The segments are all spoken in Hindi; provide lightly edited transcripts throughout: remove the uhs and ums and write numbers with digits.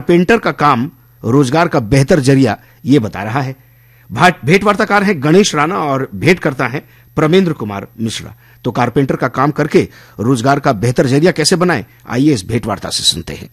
कारपेंटर का काम रोजगार का बेहतर जरिया ये बता रहा है। भेंट वार्ताकार हैं गणेश राणा और भेंट करता है प्रमेंद्र कुमार मिश्रा। तो कारपेंटर का काम करके रोजगार का बेहतर जरिया कैसे बनाएं, आइए इस भेंट वार्ता से सुनते हैं।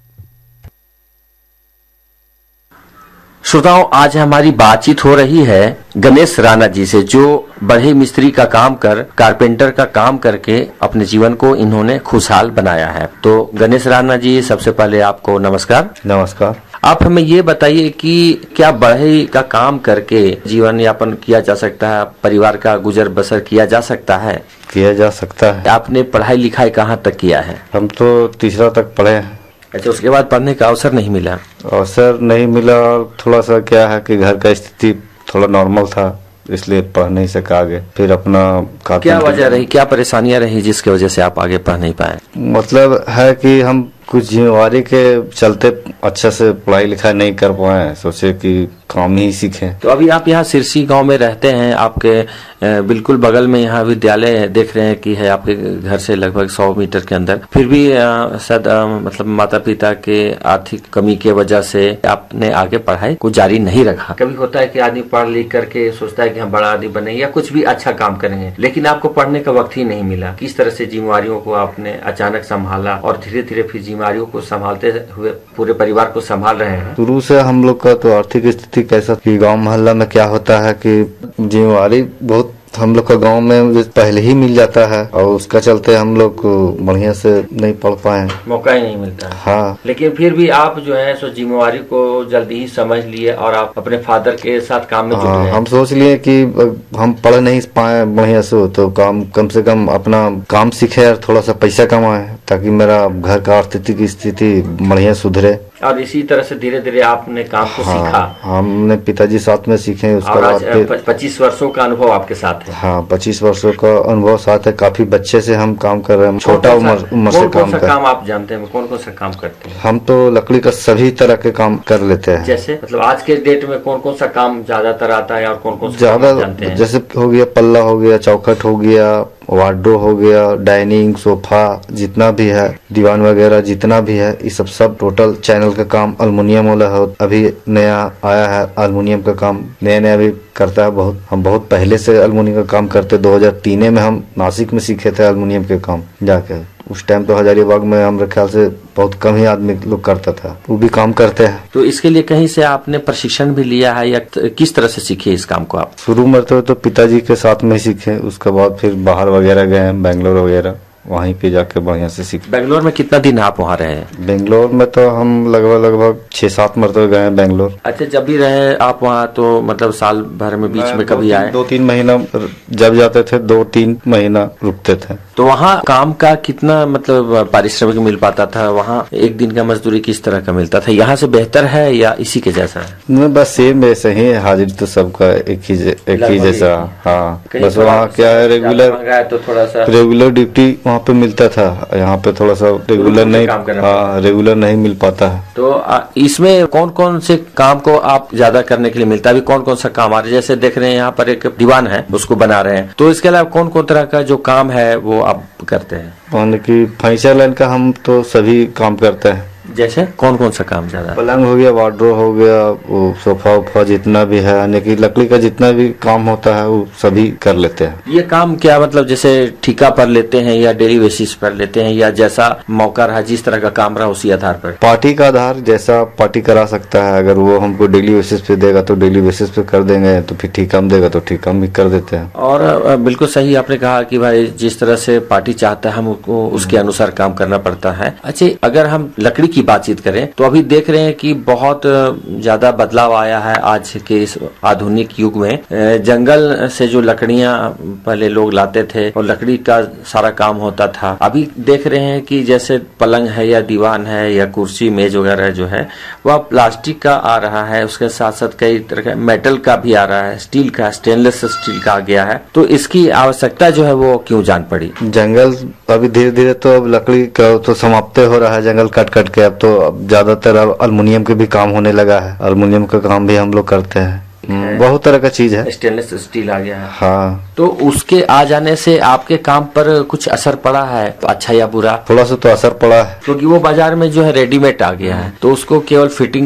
श्रोताओं, आज हमारी बातचीत हो रही है गणेश राणा जी से, जो बढ़ई मिस्त्री का काम कर कारपेंटर का काम करके अपने जीवन को इन्होंने खुशहाल बनाया है। तो गणेश राणा जी, सबसे पहले आपको नमस्कार। नमस्कार। आप हमें ये बताइए कि क्या बढ़ई का काम करके जीवन यापन किया जा सकता है, परिवार का गुजर बसर किया जा सकता है? किया जा सकता है। आपने पढ़ाई लिखाई कहाँ तक किया है? हम तो तीसरा तक पढ़े हैं। अच्छा, उसके बाद पढ़ने का अवसर नहीं मिला? अवसर नहीं मिला और थोड़ा सा क्या है कि घर का स्थिति थोड़ा नॉर्मल था, इसलिए पढ़ नहीं सका आगे। फिर अपना क्या वजह रही, क्या परेशानियां रही जिसकी वजह से आप आगे पढ़ नहीं पाए? मतलब है कि हम कुछ जिम्मेवारी के चलते अच्छा से पढ़ाई लिखाई नहीं कर पाए, सोचे कि काम ही सीखें। तो अभी आप यहाँ सिरसी गांव में रहते हैं, आपके बिल्कुल बगल में यहाँ विद्यालय देख रहे हैं कि है आपके घर से लगभग 100 मीटर के अंदर। फिर भी शायद मतलब माता पिता के आर्थिक कमी के वजह से आपने आगे पढ़ाई को जारी नहीं रखा। कभी होता है कि आदमी पढ़ लिख करके सोचता है कि हम बड़ा आदमी बनेंगे या कुछ भी अच्छा काम करेंगे, लेकिन आपको पढ़ने का वक्त ही नहीं मिला। किस तरह से जिम्मेवारियों को आपने अचानक संभाला और धीरे धीरे फिर जिम्मेवारियों को संभालते हुए पूरे परिवार को संभाल रहे हैं? शुरू से हम लोग का तो आर्थिक स्थिति कैसा कि गांव मोहल्ला में क्या होता है कि जिम्मेवारी बहुत हम लोग का गांव में पहले ही मिल जाता है और उसका चलते हम लोग को बढ़िया से नहीं पढ़ पाए, मौका ही नहीं मिलता है। हाँ, लेकिन फिर भी आप जो है सो जिम्मेवारी को जल्दी ही समझ लिए और आप अपने फादर के साथ काम में जुट गए। हम सोच लिए कि हम पढ़ नहीं पाए बढ़िया से, तो कम से कम अपना काम सीखे और थोड़ा सा पैसा कमाए ताकि मेरा घर का आर्थिक स्थिति बढ़िया सुधरे। और इसी तरह से धीरे धीरे आपने काम को सीखा। हमने पिताजी साथ में सीखे। उसके बाद 25 वर्षों का अनुभव आपके साथ है। हाँ, 25 वर्षों का अनुभव साथ है। काफी बच्चे से हम काम कर रहे हैं, छोटा उम्र से काम आप जानते हैं? कौन कौन सा काम करते हैं? हम तो लकड़ी का सभी तरह के काम कर लेते हैं। जैसे मतलब आज के डेट में कौन कौन सा काम ज्यादातर आता है और कौन कौन सा ज्यादा जानते हैं? जैसे हो गया पल्ला, हो गया चौखट, हो गया वार्डरोब, हो गया डाइनिंग, सोफा, जितना भी है दीवान वगैरह जितना भी है, ये सब टोटल चैनल का काम। अल्मुनियम वाला है, अभी नया आया है अल्मुनियम का काम, नया भी करता है। हम बहुत पहले से अल्मुनियम का काम करते। 2003 में हम नासिक में सीखे थे अल्मुनियम के काम जाके। उस टाइम तो हजारीबाग में हमारे ख्याल से बहुत कम ही आदमी लोग करता था, वो भी काम करते हैं। तो इसके लिए कहीं से आपने प्रशिक्षण भी लिया है या किस तरह से सीखे इस काम को आप? शुरू में तो पिताजी के साथ में सीखे, उसके बाद फिर बाहर वगैरह गए, बेंगलोर वगैरह, वहीं पे जाके बढ़िया से सीखे। बेंगलोर में कितना दिन आप वहाँ रहे? बेंगलोर में तो हम लगभग 6-7 मरतबे गए बेंगलोर। अच्छा, जब भी रहे आप वहाँ तो मतलब साल भर में बीच में कभी आए? 2-3 महीना जब जाते थे, 2-3 महीना रुकते थे। तो वहाँ काम का कितना मतलब पारिश्रमिक मिल पाता था? वहाँ एक दिन का मजदूरी किस तरह का मिलता था? यहाँ से बेहतर है या इसी के जैसा है? बस सेम वैसे ही, हाजिरी तो सबका एक ही जैसा। हाँ, बस वहाँ क्या है रेगुलर, तो थोड़ा सा रेगुलर ड्यूटी वहाँ पे मिलता था। यहाँ पे थोड़ा सा रेगुलर नहीं, हाँ, रेगुलर नहीं मिल पाता है। तो इसमें कौन कौन से काम को आप ज्यादा करने के लिए मिलता है? अभी कौन कौन सा काम आ रहा है? जैसे देख रहे हैं यहाँ पर एक दीवान है, उसको बना रहे हैं, तो इसके अलावा कौन कौन तरह का जो काम है वो आप करते हैं? मान की फर्नीचर लाइन का हम तो सभी काम करते हैं। जैसे कौन कौन सा काम ज्यादा? पलंग हो गया, वार्डरोब हो गया, वो सोफा उफा जितना भी है, यानी कि लकड़ी का जितना भी काम होता है वो सभी कर लेते हैं। ये काम क्या मतलब जैसे ठेका पर लेते हैं या डेली बेसिस पर लेते हैं या जैसा मौका रहा, जिस तरह का काम रहा उसी आधार पर? पार्टी का आधार, जैसा पार्टी करा सकता है। अगर वो हमको डेली बेसिस पे देगा तो डेली बेसिस पे कर देंगे, तो फिर ठेका में देगा तो ठेका में भी कर देते हैं। और बिल्कुल सही आपने कहा कि भाई जिस तरह से पार्टी चाहता है हमको उसके अनुसार काम करना पड़ता है। अच्छा, अगर हम लकड़ी की बातचीत करें तो अभी देख रहे हैं कि बहुत ज्यादा बदलाव आया है आज के इस आधुनिक युग में। जंगल से जो लकड़ियां पहले लोग लाते थे और लकड़ी का सारा काम होता था, अभी देख रहे हैं कि जैसे पलंग है या दीवान है या कुर्सी मेज वगैरह जो है वह प्लास्टिक का आ रहा है, उसके साथ साथ कई तरह का मेटल का भी आ रहा है, स्टील का, स्टेनलेस स्टील का आ गया है। तो इसकी आवश्यकता जो है वो क्यों जान पड़ी? जंगल अभी धीरे धीरे तो अब लकड़ी का तो समाप्त हो रहा है, जंगल कट कट के। अब तो ज्यादातर अब अल्मुनियम के भी काम होने लगा है। अल्मुनियम का काम भी हम लोग करते हैं। बहुत तरह का चीज है, स्टेनलेस स्टील आ गया है। हाँ, तो उसके आ जाने से आपके काम पर कुछ असर पड़ा है, अच्छा या बुरा? थोड़ा सा तो असर पड़ा है, क्योंकि वो बाजार में जो है रेडीमेड आ गया है, तो उसको केवल फिटिंग